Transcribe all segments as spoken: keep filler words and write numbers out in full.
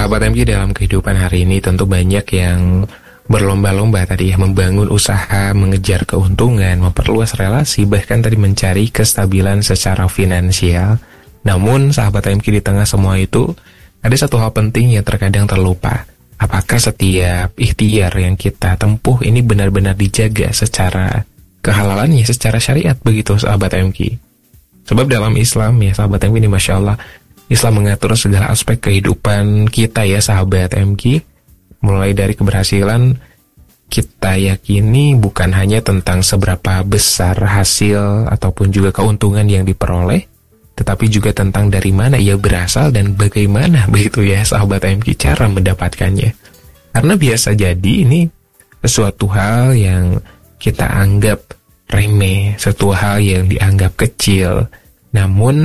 Sahabat M K, dalam kehidupan hari ini tentu banyak yang berlomba-lomba tadi ya, membangun usaha, mengejar keuntungan, memperluas relasi, bahkan tadi mencari kestabilan secara finansial. Namun sahabat M K, di tengah semua itu ada satu hal penting yang terkadang terlupa. Apakah setiap ikhtiar yang kita tempuh ini benar-benar dijaga secara kehalalannya, secara syariat, begitu sahabat M K? Sebab dalam Islam ya sahabat M K ini, Masya Allah, Islam mengatur segala aspek kehidupan kita ya sahabat M K. Mulai dari keberhasilan, kita yakini bukan hanya tentang seberapa besar hasil ataupun juga keuntungan yang diperoleh, tetapi juga tentang dari mana ia berasal dan bagaimana begitu ya sahabat M K cara mendapatkannya. Karena biasa jadi ini sesuatu hal yang kita anggap remeh, sesuatu hal yang dianggap kecil, namun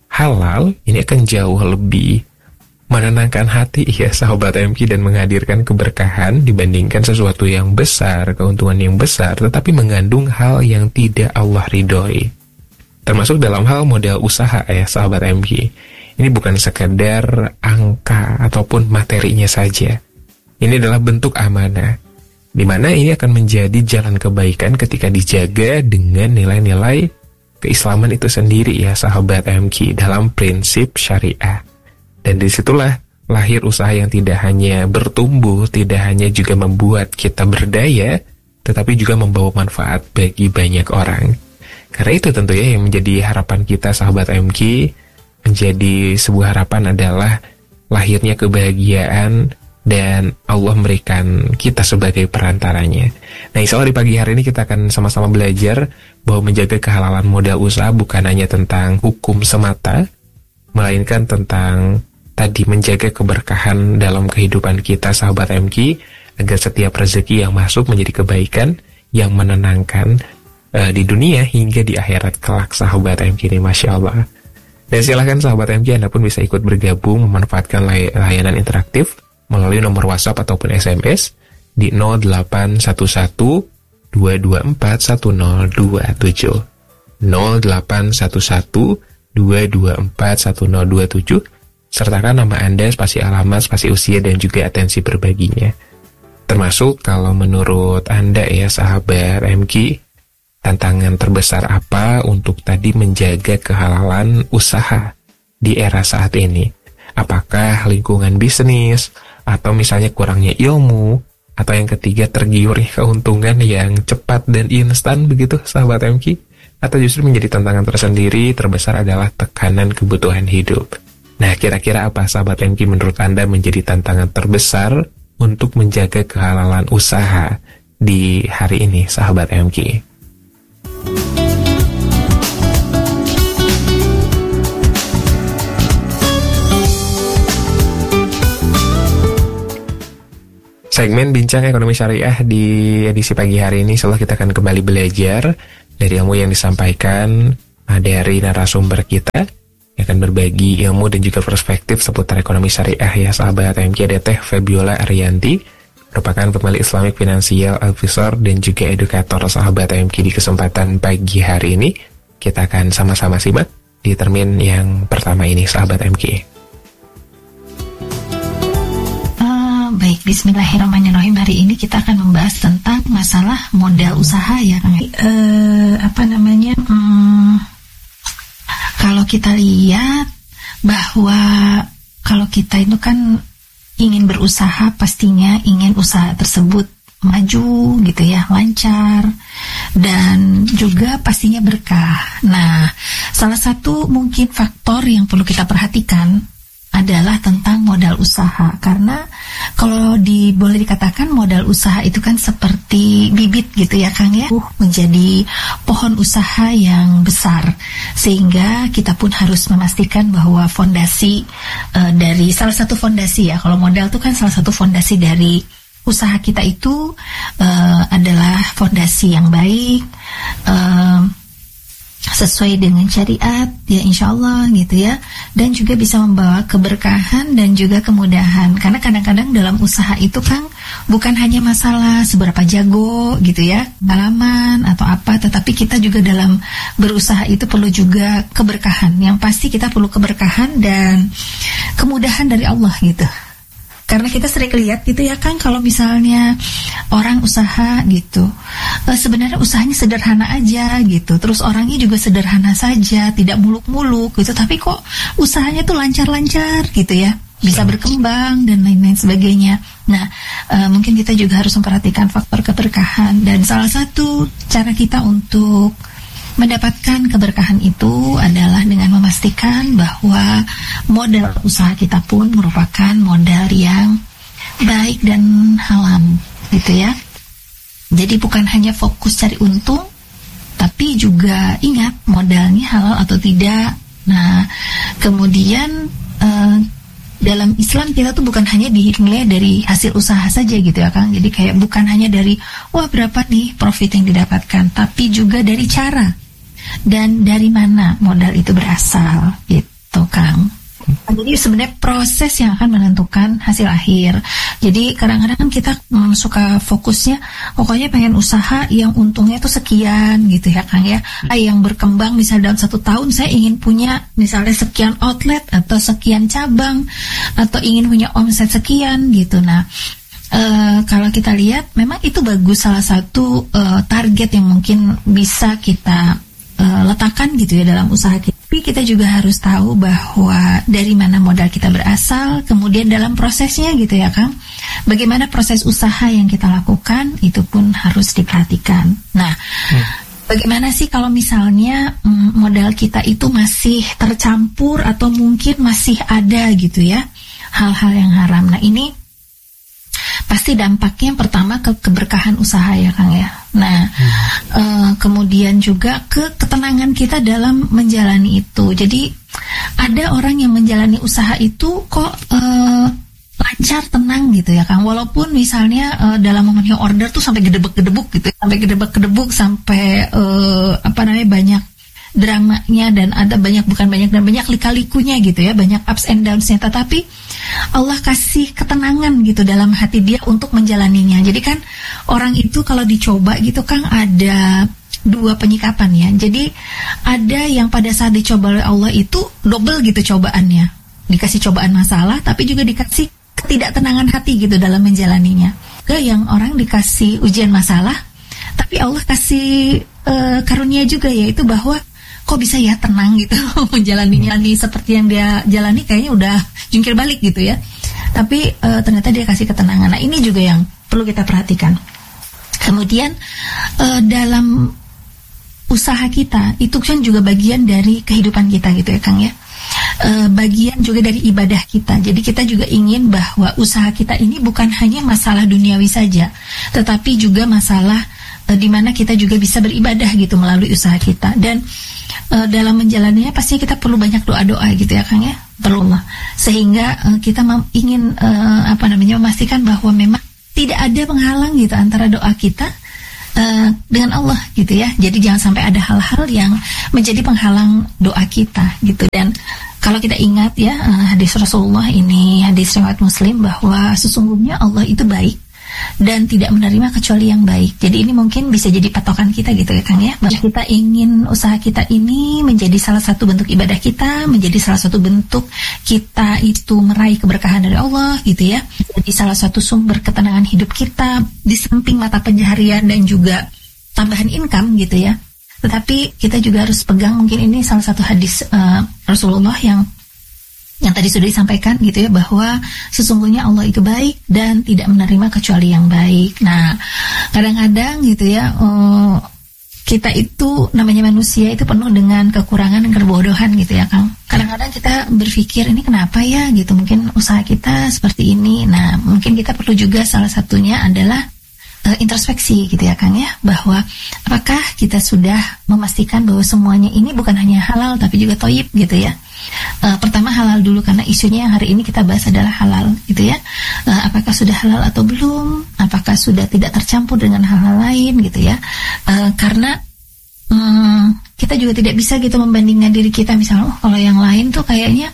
halal ini akan jauh lebih menenangkan hati ya sahabat M K dan menghadirkan keberkahan dibandingkan sesuatu yang besar, keuntungan yang besar, tetapi mengandung hal yang tidak Allah ridhoi. Termasuk dalam hal modal usaha ya sahabat M K. Ini bukan sekedar angka ataupun materinya saja. Ini adalah bentuk amanah, di mana ini akan menjadi jalan kebaikan ketika dijaga dengan nilai-nilai keislaman itu sendiri ya sahabat M K dalam prinsip syariah. Dan disitulah lahir usaha yang tidak hanya bertumbuh, tidak hanya juga membuat kita berdaya, tetapi juga membawa manfaat bagi banyak orang. Karena itu tentunya yang menjadi harapan kita sahabat M K, menjadi sebuah harapan adalah lahirnya kebahagiaan dan Allah memberikan kita sebagai perantaranya. Nah, insya Allah di pagi hari ini kita akan sama-sama belajar bahwa menjaga kehalalan modal usaha bukan hanya tentang hukum semata, melainkan tentang tadi menjaga keberkahan dalam kehidupan kita sahabat M K, agar setiap rezeki yang masuk menjadi kebaikan yang menenangkan uh, di dunia hingga di akhirat kelak sahabat M K ini, Masya Allah. Dan silahkan sahabat M K, Anda pun bisa ikut bergabung memanfaatkan lay layanan interaktif melalui nomor WhatsApp ataupun S M S di nol delapan satu satu dua dua empat satu nol dua tujuh nol delapan satu satu dua dua empat satu nol dua tujuh, sertakan nama Anda, spasi alamat, spasi usia, dan juga atensi berbaginya. Termasuk kalau menurut Anda ya sahabat M K, tantangan terbesar apa untuk tadi menjaga kehalalan usaha di era saat ini? Apakah lingkungan bisnis, atau misalnya kurangnya ilmu, atau yang ketiga tergiur keuntungan yang cepat dan instan begitu sahabat M K? Atau justru menjadi tantangan tersendiri terbesar adalah tekanan kebutuhan hidup? Nah, kira-kira apa sahabat M K menurut Anda menjadi tantangan terbesar untuk menjaga kehalalan usaha di hari ini sahabat M K? Segmen Bincang Ekonomi Syariah di edisi pagi hari ini, setelah kita akan kembali belajar dari ilmu yang disampaikan dari narasumber kita yang akan berbagi ilmu dan juga perspektif seputar ekonomi syariah ya sahabat M K. Ada Teh Febiola Ariyanti, merupakan pemilik Islamic Financial Advisor dan juga edukator sahabat M K. Di kesempatan pagi hari ini kita akan sama-sama simak di termin yang pertama ini sahabat M K. Baik, bismillahirrahmanirrahim. Hari ini kita akan membahas tentang masalah modal usaha ya, Kang. E, apa namanya? Hmm, kalau kita lihat bahwa kalau kita itu kan ingin berusaha, pastinya ingin usaha tersebut maju gitu ya, lancar, dan juga pastinya berkah. Nah, salah satu mungkin faktor yang perlu kita perhatikan adalah tentang modal usaha, karena kalau di boleh dikatakan modal usaha itu kan seperti bibit gitu ya Kang ya, menjadi pohon usaha yang besar, sehingga kita pun harus memastikan bahwa fondasi uh, dari salah satu fondasi ya, kalau modal itu kan salah satu fondasi dari usaha kita itu uh, adalah fondasi yang baik, uh, sesuai dengan syariat ya insya Allah gitu ya, dan juga bisa membawa keberkahan dan juga kemudahan. Karena kadang-kadang dalam usaha itu kan bukan hanya masalah seberapa jago gitu ya, pengalaman atau apa, tetapi kita juga dalam berusaha itu perlu juga keberkahan. Yang pasti kita perlu keberkahan dan kemudahan dari Allah gitu. Karena kita sering lihat gitu ya kan, kalau misalnya orang usaha gitu, e, sebenarnya usahanya sederhana aja gitu, terus orangnya juga sederhana saja, tidak muluk-muluk gitu, tapi kok usahanya tuh lancar-lancar gitu ya, bisa berkembang dan lain-lain sebagainya. Nah, e, mungkin kita juga harus memperhatikan faktor keberkahan, dan salah satu cara kita untuk mendapatkan keberkahan itu adalah dengan memastikan bahwa modal usaha kita pun merupakan modal yang baik dan halal, gitu ya. Jadi bukan hanya fokus cari untung, tapi juga ingat modalnya halal atau tidak. Nah, kemudian eh, dalam Islam kita tuh bukan hanya dinilai dari hasil usaha saja gitu ya Kang. Jadi kayak bukan hanya dari wah berapa nih profit yang didapatkan, tapi juga dari cara dan dari mana modal itu berasal gitu Kang. Jadi sebenarnya proses yang akan menentukan hasil akhir. Jadi kadang-kadang kita mm, suka fokusnya pokoknya pengen usaha yang untungnya tuh sekian gitu ya Kang ya. Yang berkembang misalnya dalam satu tahun saya ingin punya misalnya sekian outlet atau sekian cabang atau ingin punya omset sekian gitu. Nah, Uh, kalau kita lihat memang itu bagus, salah satu uh, target yang mungkin bisa kita uh, letakkan gitu ya dalam usaha kita. Tapi kita juga harus tahu bahwa dari mana modal kita berasal, kemudian dalam prosesnya gitu ya Kang, bagaimana proses usaha yang kita lakukan itu pun harus diperhatikan. Nah, hmm. bagaimana sih kalau misalnya mm, modal kita itu masih tercampur atau mungkin masih ada gitu ya hal-hal yang haram. Nah, ini pasti dampaknya yang pertama ke keberkahan usaha ya Kang ya. Nah, hmm. uh, kemudian juga ke ketenangan kita dalam menjalani itu. Jadi ada orang yang menjalani usaha itu kok uh, lancar, tenang gitu ya Kang. Walaupun misalnya uh, dalam memenuhi order tuh sampai gedebek-gedebuk gitu, sampai gedebek-gedebuk sampai uh, apa namanya banyak dramanya dan ada banyak bukan banyak dan banyak lika-likunya gitu ya, banyak ups and downs-nya, tetapi Allah kasih ketenangan gitu dalam hati dia untuk menjalaninya. Jadi kan orang itu kalau dicoba gitu Kang ada dua penyikapan ya. Jadi ada yang pada saat dicoba oleh Allah itu double gitu cobaannya. Dikasih cobaan masalah tapi juga dikasih ketidaktenangan hati gitu dalam menjalaninya. Ke yang orang dikasih ujian masalah tapi Allah kasih uh, karunia juga, yaitu bahwa kok bisa ya tenang gitu menjalaninya nih seperti yang dia jalani kayaknya udah jungkir balik gitu ya. Tapi e, ternyata dia kasih ketenangan. Nah, ini juga yang perlu kita perhatikan. Kemudian e, dalam usaha kita itu kan juga bagian dari kehidupan kita gitu ya Kang ya. E, bagian juga dari ibadah kita. Jadi kita juga ingin bahwa usaha kita ini bukan hanya masalah duniawi saja, tetapi juga masalah e, di mana kita juga bisa beribadah gitu melalui usaha kita. Dan Uh, dalam menjalaninya pasti kita perlu banyak doa-doa gitu ya Kang ya, perlu lah, sehingga uh, kita mem- ingin uh, apa namanya memastikan bahwa memang tidak ada penghalang gitu antara doa kita uh, dengan Allah gitu ya. Jadi jangan sampai ada hal-hal yang menjadi penghalang doa kita gitu. Dan kalau kita ingat ya uh, hadis Rasulullah ini, hadis riwayat Muslim, bahwa sesungguhnya Allah itu baik dan tidak menerima kecuali yang baik. Jadi ini mungkin bisa jadi patokan kita gitu ya Kang ya, bahwa kita ingin usaha kita ini menjadi salah satu bentuk ibadah kita, menjadi salah satu bentuk kita itu meraih keberkahan dari Allah gitu ya, jadi salah satu sumber ketenangan hidup kita di samping mata pencaharian dan juga tambahan income gitu ya. Tetapi kita juga harus pegang, mungkin ini salah satu hadis uh, Rasulullah yang yang tadi sudah disampaikan gitu ya, bahwa sesungguhnya Allah itu baik dan tidak menerima kecuali yang baik. Nah, kadang-kadang gitu ya, uh, kita itu namanya manusia itu penuh dengan kekurangan dan kebodohan gitu ya Kang. Kadang-kadang kita berpikir ini kenapa ya gitu, mungkin usaha kita seperti ini. Nah, mungkin kita perlu juga salah satunya adalah uh, introspeksi gitu ya Kang ya, bahwa apakah kita sudah memastikan bahwa semuanya ini bukan hanya halal tapi juga thayyib gitu ya. Uh, pertama halal dulu, karena isunya yang hari ini kita bahas adalah halal gitu ya. Uh, apakah sudah halal atau belum? Apakah sudah tidak tercampur dengan hal-hal lain gitu ya? Uh, karena um, kita juga tidak bisa gitu membandingkan diri kita, misalnya oh kalau yang lain tuh kayaknya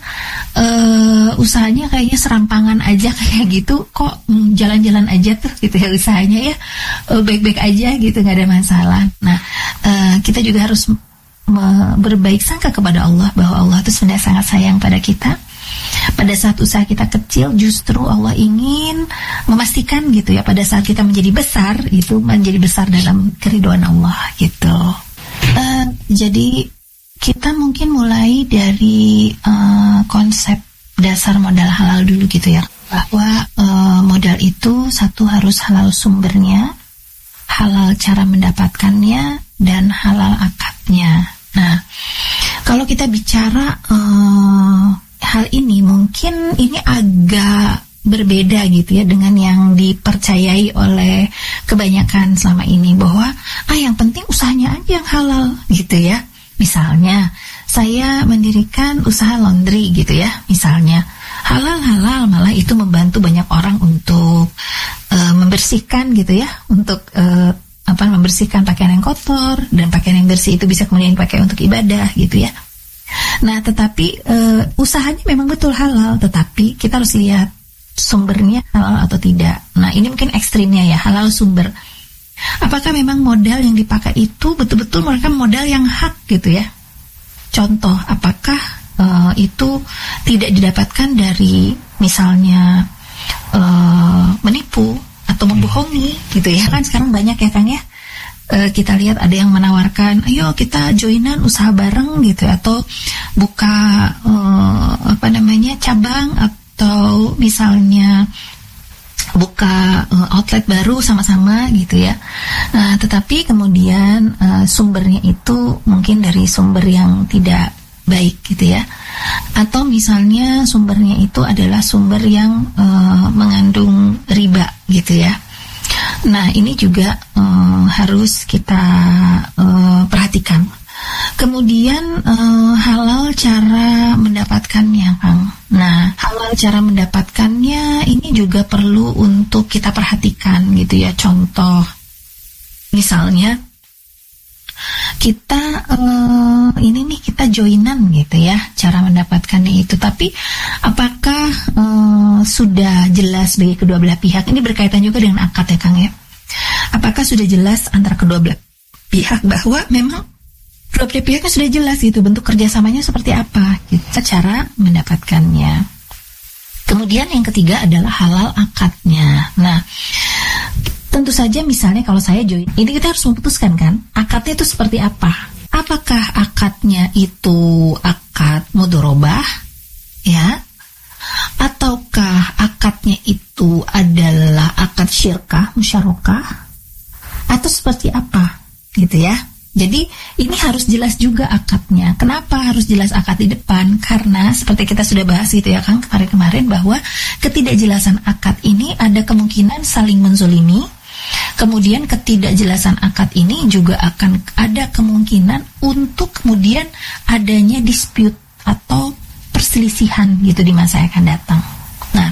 uh, usahanya kayaknya serampangan aja kayak gitu, kok um, jalan-jalan aja tuh gitu ya usahanya ya, uh, baik-baik aja gitu, nggak ada masalah. Nah, uh, kita juga harus berbaik sangka kepada Allah, bahwa Allah itu sebenarnya sangat sayang pada kita, pada saat usaha kita kecil justru Allah ingin memastikan gitu ya, pada saat kita menjadi besar itu menjadi besar dalam keridhaan Allah gitu. Uh, jadi kita mungkin mulai dari uh, konsep dasar modal halal dulu gitu ya, bahwa uh, modal itu satu harus halal sumbernya, halal cara mendapatkannya, dan halal akadnya. Nah, kalau kita bicara uh, hal ini, mungkin ini agak berbeda gitu ya dengan yang dipercayai oleh kebanyakan selama ini, bahwa ah yang penting usahanya aja yang halal gitu ya. Misalnya saya mendirikan usaha laundry gitu ya, misalnya halal-halal, malah itu membantu banyak orang untuk uh, membersihkan gitu ya, untuk uh, apa membersihkan pakaian yang kotor, dan pakaian yang bersih itu bisa kemudian dipakai untuk ibadah gitu ya. Nah, tetapi uh, usahanya memang betul halal, tetapi kita harus lihat sumbernya halal atau tidak. Nah, ini mungkin ekstrimnya ya, halal sumber. Apakah memang modal yang dipakai itu betul-betul merupakan modal yang hak gitu ya? Contoh, apakah uh, itu tidak didapatkan dari misalnya uh, menipu atau membohongi gitu ya? Kan sekarang banyak ya Kang ya, uh, kita lihat ada yang menawarkan, ayo kita joinan usaha bareng gitu, atau buka uh, apa namanya cabang, atau misalnya buka uh, outlet baru sama-sama gitu ya. Nah, tetapi kemudian uh, sumbernya itu mungkin dari sumber yang tidak baik gitu ya. Atau misalnya sumbernya itu adalah sumber yang uh, mengandung riba gitu ya. Nah, ini juga uh, harus kita uh, perhatikan. Kemudian uh, halal cara mendapatkannya, Kang. Nah, halal cara mendapatkannya ini juga perlu untuk kita perhatikan gitu ya. Contoh, misalnya kita uh, ini nih kita joinan gitu ya, cara mendapatkannya itu. Tapi apakah uh, sudah jelas bagi kedua belah pihak? Ini berkaitan juga dengan akad ya, Kang ya. Apakah sudah jelas antara kedua belah pihak bahwa memang kedua belah pihaknya sudah jelas gitu bentuk kerjasamanya seperti apa gitu, cara mendapatkannya. Kemudian yang ketiga adalah halal akadnya. Nah, tentu saja misalnya kalau saya join, ini kita harus memutuskan kan, akadnya itu seperti apa. Apakah akadnya itu akad mudharabah ya, ataukah akadnya itu adalah akad syirkah, musyarakah, atau seperti apa gitu ya. Jadi ini harus jelas juga akadnya. Kenapa harus jelas akad di depan? Karena seperti kita sudah bahas gitu ya Kang kemarin-kemarin, bahwa ketidakjelasan akad ini ada kemungkinan saling menzolimi. Kemudian ketidakjelasan akad ini juga akan ada kemungkinan untuk kemudian adanya dispute atau perselisihan gitu di masa yang akan datang. Nah,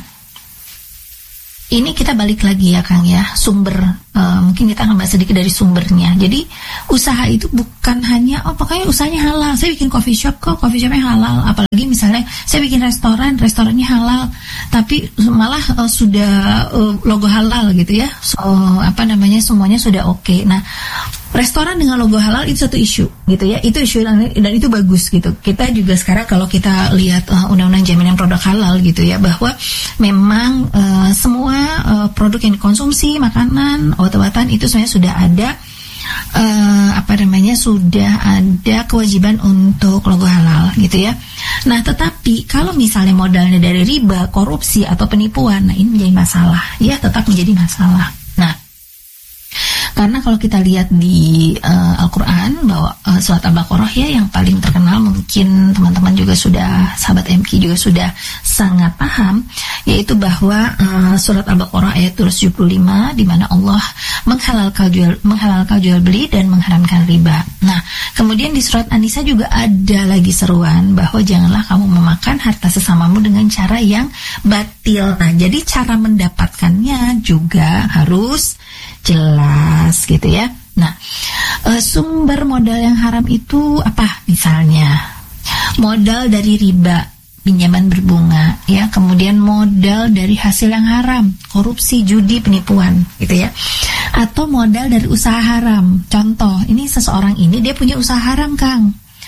ini kita balik lagi ya Kang ya, sumber, uh, mungkin kita akan bahas sedikit dari sumbernya. Jadi usaha itu bukan hanya, oh pokoknya usahanya halal, saya bikin coffee shop kok, coffee shopnya halal. Apalagi misalnya saya bikin restoran, restorannya halal, tapi malah uh, sudah uh, logo halal gitu ya, so, uh, apa namanya semuanya sudah oke. Okay. Nah, restoran dengan logo halal itu satu isu gitu ya, itu isu dan, dan itu bagus gitu. Kita juga sekarang kalau kita lihat uh, undang-undang jaminan produk halal gitu ya, bahwa memang uh, semua uh, produk yang dikonsumsi, makanan, obat-obatan itu sebenarnya sudah ada uh, apa namanya sudah ada kewajiban untuk logo halal gitu ya. Nah, tetapi kalau misalnya modalnya dari riba, korupsi atau penipuan, nah ini menjadi masalah ya, tetap menjadi masalah. Nah, karena kalau kita lihat di uh, Al-Quran bahwa uh, surat Al-Baqarah ya yang paling terkenal, mungkin teman-teman juga sudah, sahabat M Q juga sudah sangat paham, yaitu bahwa uh, surat Al-Baqarah ayat dua ratus tujuh puluh lima di mana Allah menghalalkan jual menghalalkan jual beli dan mengharamkan riba. Nah, kemudian di surat An-Nisa juga ada lagi seruan bahwa janganlah kamu memakan harta sesamamu dengan cara yang batil. Nah, jadi cara mendapatkannya juga harus jelas gitu ya. Nah, e, sumber modal yang haram itu apa? Misalnya modal dari riba, pinjaman berbunga ya, kemudian modal dari hasil yang haram, korupsi, judi, penipuan gitu ya. Atau modal dari usaha haram. Contoh, ini seseorang ini dia punya usaha haram, Kang.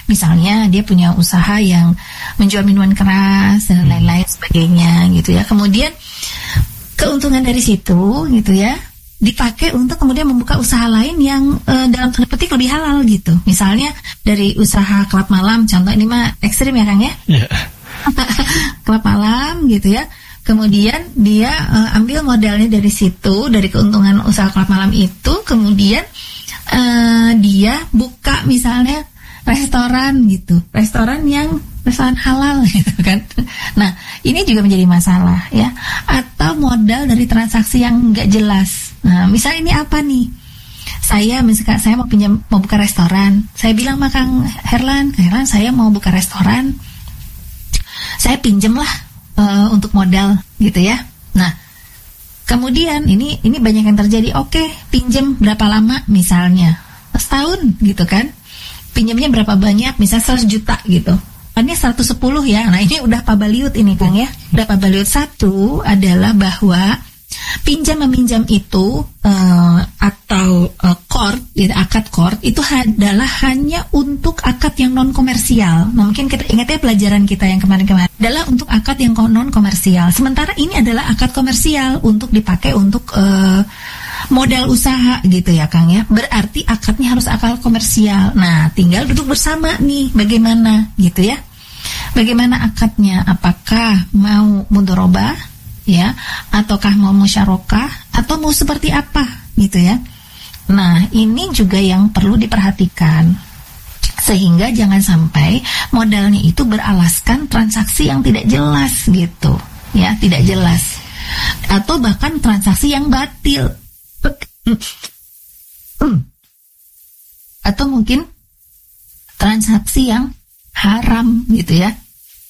Misalnya dia punya usaha yang menjual minuman keras dan lain-lain sebagainya gitu ya. Kemudian keuntungan dari situ gitu ya dipakai untuk kemudian membuka usaha lain yang e, dalam tanda petik lebih halal gitu. Misalnya dari usaha klub malam, contoh ini mah ekstrim ya Kang ya. Yeah. Klub malam gitu ya. Kemudian dia e, ambil modalnya dari situ, dari keuntungan usaha klub malam itu, kemudian e, dia buka misalnya restoran gitu, restoran yang restoran halal gitu kan. Nah ini juga menjadi masalah ya. Atau modal dari transaksi yang nggak jelas. Nah misalnya ini apa nih? Saya misalkan saya mau pinjam mau buka restoran. Saya bilang sama Kang Herlan, Kang Herlan saya mau buka restoran. Saya pinjem lah uh, untuk modal gitu ya. Nah kemudian ini ini banyak yang terjadi. Oke pinjem berapa lama misalnya setahun gitu kan. Pinjamnya berapa banyak, misalnya seratus juta gitu. Ini seratus sepuluh ya. Nah ini udah pabaliut ini Kang ya. Udah pabaliut. Satu adalah bahwa pinjam meminjam itu uh, atau uh, court, akad court itu adalah hanya untuk akad yang non komersial. Nah, mungkin kita ingat ya pelajaran kita yang kemarin-kemarin adalah untuk akad yang non komersial. Sementara ini adalah akad komersial untuk dipakai untuk uh, modal usaha gitu ya Kang ya. Berarti akadnya harus akad komersial. Nah tinggal duduk bersama nih bagaimana gitu ya. Bagaimana akadnya, apakah mau mudharabah ya, ataukah mau musyarakah, atau mau seperti apa gitu ya. Nah ini juga yang perlu diperhatikan, sehingga jangan sampai modalnya itu beralaskan transaksi yang tidak jelas gitu ya, tidak jelas, atau bahkan transaksi yang batil. Atau mungkin transaksi yang haram gitu ya.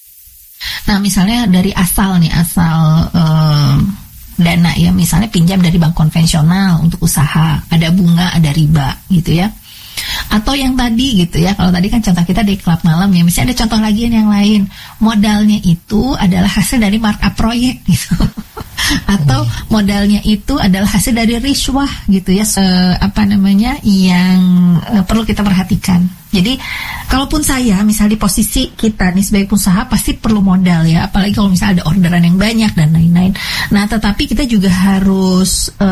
Nah misalnya dari asal nih asal um, dana ya, misalnya pinjam dari bank konvensional untuk usaha, ada bunga, ada riba gitu ya. Atau yang tadi gitu ya, kalau tadi kan contoh kita di klub malam ya, misalnya ada contoh lagi yang lain, modalnya itu adalah hasil dari markup proyek gitu. Atau modalnya itu adalah hasil dari riswah gitu ya, e, apa namanya yang e, perlu kita perhatikan. Jadi kalaupun saya misal di posisi kita nih sebagai pengusaha pasti perlu modal ya, apalagi kalau misalnya ada orderan yang banyak dan lain-lain. Nah tetapi kita juga harus e,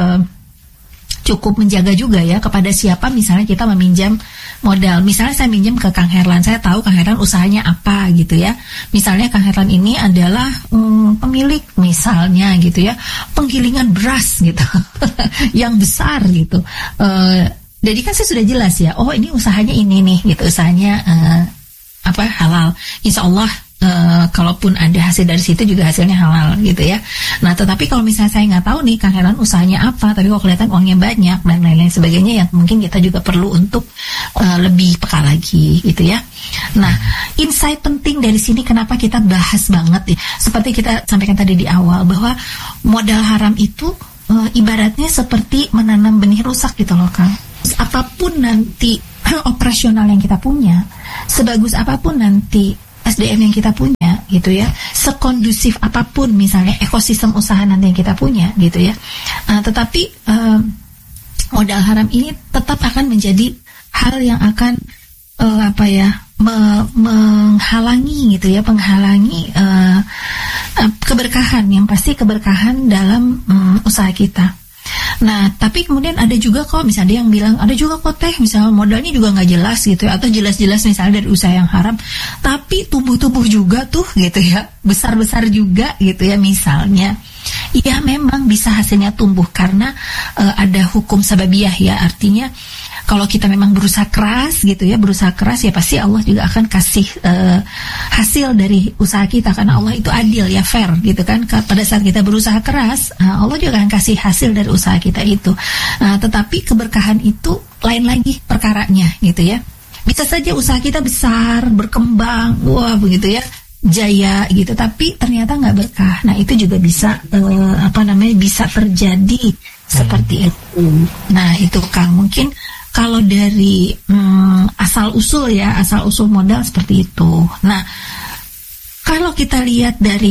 cukup menjaga juga ya kepada siapa misalnya kita meminjam modal. Misalnya saya minjem ke Kang Herlan, saya tahu Kang Herlan usahanya apa gitu ya. Misalnya Kang Herlan ini adalah um, pemilik misalnya gitu ya, penggilingan beras gitu yang besar gitu. Uh, jadi kan saya sudah jelas ya, oh ini usahanya ini nih gitu, usahanya uh, apa halal. Insya Allah Uh, kalaupun ada hasil dari situ juga hasilnya halal gitu ya. Nah tetapi kalau misalnya saya nggak tahu nih Kang Herlan usahanya apa, tapi kok kelihatan uangnya banyak dan lain-lain sebagainya, yang mungkin kita juga perlu untuk uh, lebih peka lagi gitu ya. Nah insight penting dari sini kenapa kita bahas banget ya, seperti kita sampaikan tadi di awal bahwa modal haram itu uh, ibaratnya seperti menanam benih rusak gitu loh Kang. Apapun nanti operasional yang kita punya, sebagus apapun nanti S D M yang kita punya gitu ya, sekondusif apapun misalnya ekosistem usaha nanti yang kita punya gitu ya, uh, tetapi uh, modal haram ini tetap akan menjadi hal yang akan uh, apa ya me- menghalangi gitu ya, menghalangi uh, uh, keberkahan, yang pasti keberkahan dalam um, usaha kita. Nah, tapi kemudian ada juga kok, misalnya yang bilang, ada juga kok teh, misalnya modalnya juga nggak jelas gitu ya, atau jelas-jelas misalnya dari usaha yang haram, tapi tumbuh-tumbuh juga tuh gitu ya, besar-besar juga gitu ya misalnya. Iya memang bisa hasilnya tumbuh karena uh, ada hukum sababiyah ya, artinya kalau kita memang berusaha keras gitu ya, berusaha keras ya pasti Allah juga akan kasih uh, hasil dari usaha kita, karena Allah itu adil ya, fair gitu kan. Pada saat kita berusaha keras, uh, Allah juga akan kasih hasil dari usaha kita itu. Uh, tetapi keberkahan itu lain lagi perkaranya gitu ya. Bisa saja usaha kita besar, berkembang, wah begitu ya, jaya gitu, tapi ternyata nggak berkah. Nah itu juga bisa uh, apa namanya bisa terjadi seperti itu. Nah itu Kang, mungkin kalau dari hmm, asal usul ya, asal usul modal seperti itu. Nah, kalau kita lihat dari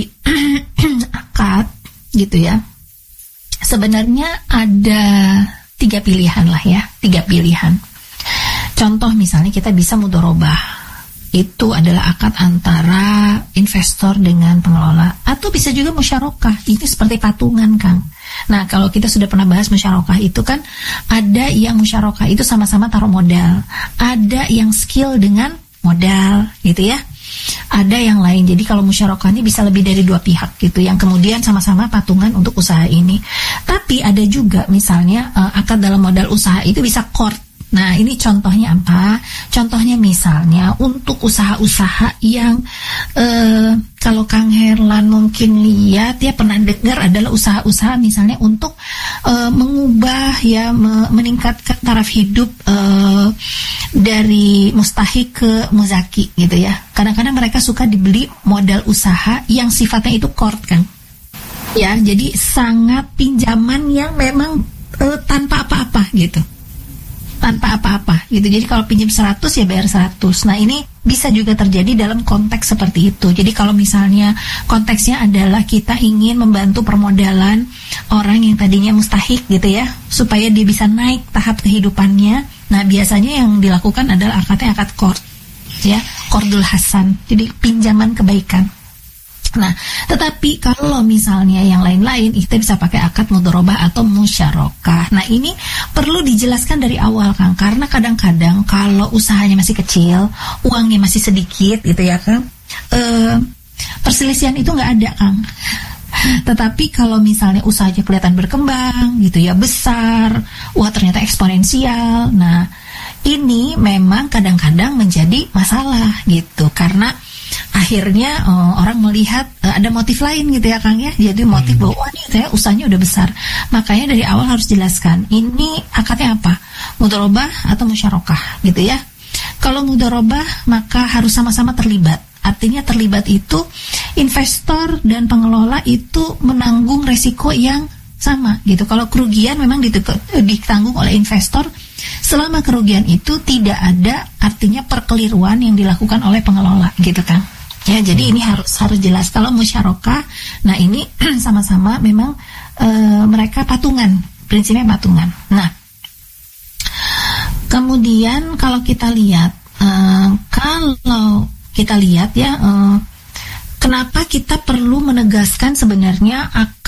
akad gitu ya, sebenarnya ada tiga pilihan lah ya, tiga pilihan. Contoh misalnya kita bisa mudharabah. Itu adalah akad antara investor dengan pengelola. Atau bisa juga musyarakah. Ini seperti patungan, Kang. Nah, kalau kita sudah pernah bahas musyarakah itu kan ada yang musyarakah itu sama-sama taruh modal. Ada yang skill dengan modal gitu ya. Ada yang lain. Jadi kalau musyarakah ini bisa lebih dari dua pihak gitu yang kemudian sama-sama patungan untuk usaha ini. Tapi ada juga misalnya uh, akad dalam modal usaha itu bisa court. Nah, ini contohnya apa? Contohnya misalnya untuk usaha-usaha yang eh, kalau Kang Herlan mungkin lihat ya pernah dengar adalah usaha-usaha misalnya untuk eh, mengubah ya me- meningkatkan taraf hidup eh, dari mustahik ke muzaki gitu ya. Kadang-kadang mereka suka dibeli modal usaha yang sifatnya itu court, Kang. Ya, jadi sangat pinjaman yang memang eh, tanpa apa-apa gitu. Tanpa apa-apa gitu. Jadi kalau pinjam seratus ya bayar seratus. Nah, ini bisa juga terjadi dalam konteks seperti itu. Jadi kalau misalnya konteksnya adalah kita ingin membantu permodalan orang yang tadinya mustahik gitu ya, supaya dia bisa naik tahap kehidupannya. Nah, biasanya yang dilakukan adalah akadnya akad qard ya, qardul hasan. Jadi pinjaman kebaikan. Nah, tetapi kalau misalnya yang lain-lain, kita bisa pakai akad mudharabah atau musyarakah. Nah, ini perlu dijelaskan dari awal, Kang, karena kadang-kadang kalau usahanya masih kecil, uangnya masih sedikit, gitu ya, Kang, e, perselisihan itu nggak ada, Kang. Tetapi kalau misalnya usahanya kelihatan berkembang, gitu ya, besar, wah ternyata eksponensial. Nah, ini memang kadang-kadang menjadi masalah, gitu, karena akhirnya uh, orang melihat uh, ada motif lain gitu ya, Kang ya. Jadi motif bahwa wah, nih saya usahanya udah besar. Makanya dari awal harus jelaskan ini akadnya apa, mudharabah atau musyarakah gitu ya. Kalau mudharabah maka harus sama-sama terlibat. Artinya terlibat itu investor dan pengelola itu menanggung resiko yang sama gitu. Kalau kerugian memang ditanggung oleh investor, selama kerugian itu tidak ada artinya perkeliruan yang dilakukan oleh pengelola gitu kan. Ya, jadi hmm. ini harus harus jelas. Kalau musyarakah, nah ini sama-sama memang e, mereka patungan, prinsipnya patungan. Nah, kemudian kalau kita lihat e, kalau kita lihat ya e, kenapa kita perlu menegaskan sebenarnya